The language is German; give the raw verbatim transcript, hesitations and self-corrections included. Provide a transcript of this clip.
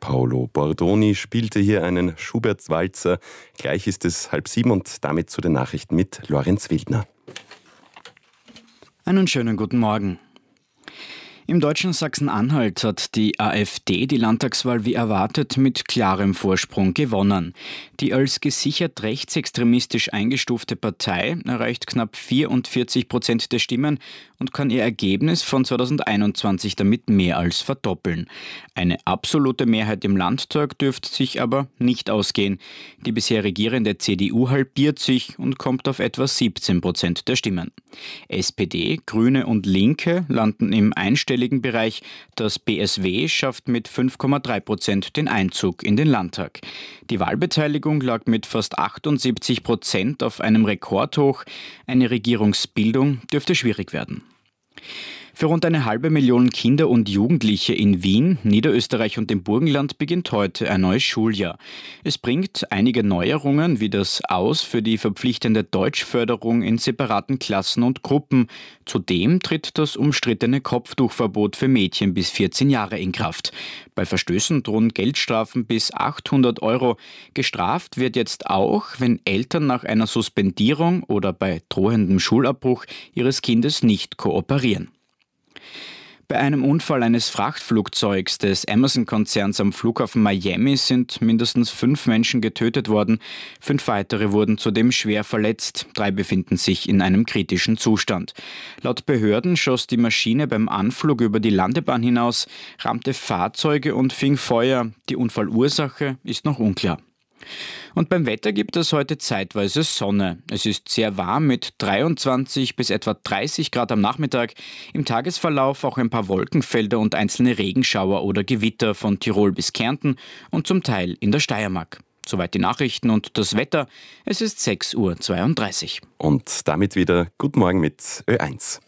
Paolo Bordoni spielte hier einen Schubert-Walzer. Gleich ist es halb sieben und damit zu den Nachrichten mit Lorenz Wildner. Einen schönen guten Morgen. Im deutschen Sachsen-Anhalt hat die AfD die Landtagswahl wie erwartet mit klarem Vorsprung gewonnen. Die als gesichert rechtsextremistisch eingestufte Partei erreicht knapp vierundvierzig Prozent der Stimmen und kann ihr Ergebnis von zweitausendeinundzwanzig damit mehr als verdoppeln. Eine absolute Mehrheit im Landtag dürfte sich aber nicht ausgehen. Die bisher regierende C D U halbiert sich und kommt auf etwa siebzehn Prozent der Stimmen. S P D, Grüne und Linke landen im einstelligen Bereich. Das B S W schafft mit fünf Komma drei Prozent den Einzug in den Landtag. Die Wahlbeteiligung lag mit fast achtundsiebzig Prozent auf einem Rekordhoch. Eine Regierungsbildung dürfte schwierig werden. Für rund eine halbe Million Kinder und Jugendliche in Wien, Niederösterreich und dem Burgenland beginnt heute ein neues Schuljahr. Es bringt einige Neuerungen wie das Aus für die verpflichtende Deutschförderung in separaten Klassen und Gruppen. Zudem tritt das umstrittene Kopftuchverbot für Mädchen bis vierzehn Jahre in Kraft. Bei Verstößen drohen Geldstrafen bis achthundert Euro. Gestraft wird jetzt auch, wenn Eltern nach einer Suspendierung oder bei drohendem Schulabbruch ihres Kindes nicht kooperieren. Bei einem Unfall eines Frachtflugzeugs des Amazon-Konzerns am Flughafen Miami sind mindestens fünf Menschen getötet worden. Fünf weitere wurden zudem schwer verletzt. Drei befinden sich in einem kritischen Zustand. Laut Behörden schoss die Maschine beim Anflug über die Landebahn hinaus, rammte Fahrzeuge und fing Feuer. Die Unfallursache ist noch unklar. Und beim Wetter gibt es heute zeitweise Sonne. Es ist sehr warm mit dreiundzwanzig bis etwa dreißig Grad am Nachmittag. Im Tagesverlauf auch ein paar Wolkenfelder und einzelne Regenschauer oder Gewitter von Tirol bis Kärnten und zum Teil in der Steiermark. Soweit die Nachrichten und das Wetter. Es ist sechs Uhr zweiunddreißig. Und damit wieder Guten Morgen mit Ö eins.